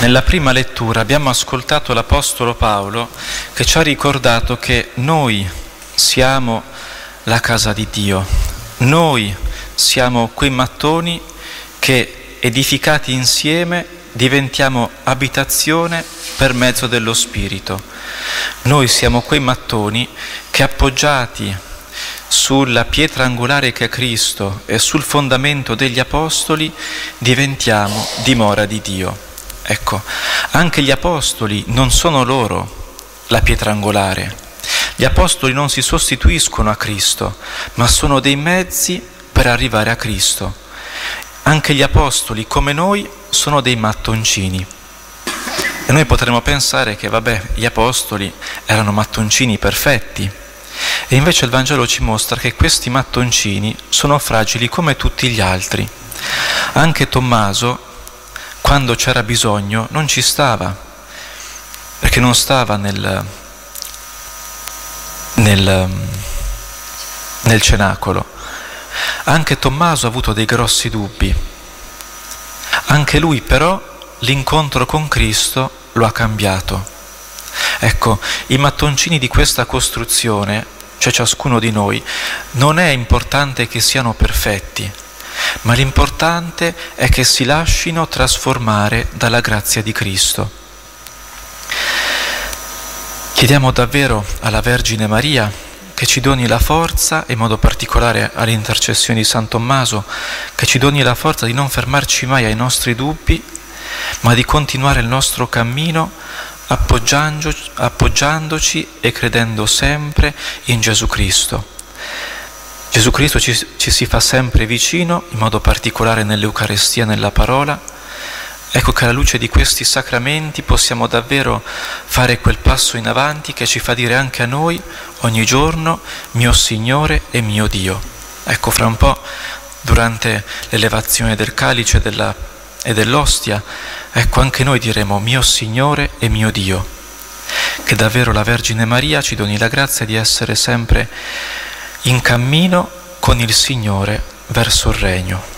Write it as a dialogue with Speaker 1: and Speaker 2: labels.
Speaker 1: Nella prima lettura abbiamo ascoltato l'Apostolo Paolo che ci ha ricordato che noi siamo la casa di Dio, noi siamo quei mattoni che, edificati insieme, diventiamo abitazione per mezzo dello Spirito. Noi siamo quei mattoni che, appoggiati sulla pietra angolare che è Cristo e sul fondamento degli Apostoli, diventiamo dimora di Dio. Ecco, anche gli Apostoli non sono loro la pietra angolare. Gli Apostoli non si sostituiscono a Cristo, ma sono dei mezzi per arrivare a Cristo. Anche gli Apostoli, come noi, sono dei mattoncini. E noi potremmo pensare che, gli Apostoli erano mattoncini perfetti. E invece il Vangelo ci mostra che questi mattoncini sono fragili come tutti gli altri. Anche Tommaso, quando c'era bisogno, non ci stava, perché non stava nel cenacolo. Anche Tommaso ha avuto dei grossi dubbi. Anche lui però l'incontro con Cristo lo ha cambiato. Ecco, i mattoncini di questa costruzione, cioè ciascuno di noi, non è importante che siano perfetti, ma l'importante è che si lascino trasformare dalla grazia di Cristo. Chiediamo davvero alla Vergine Maria che ci doni la forza, in modo particolare alle intercessioni di San Tommaso, che ci doni la forza di non fermarci mai ai nostri dubbi, ma di continuare il nostro cammino appoggiandoci e credendo sempre in Gesù Cristo. Gesù Cristo ci si fa sempre vicino, in modo particolare nell'Eucarestia, nella parola. Ecco che alla luce di questi sacramenti possiamo davvero fare quel passo in avanti che ci fa dire anche a noi ogni giorno: mio Signore e mio Dio. Ecco, fra un po', durante l'elevazione del calice e dell'ostia, ecco, anche noi diremo mio Signore e mio Dio. Che davvero la Vergine Maria ci doni la grazia di essere sempre in cammino con il Signore verso il Regno.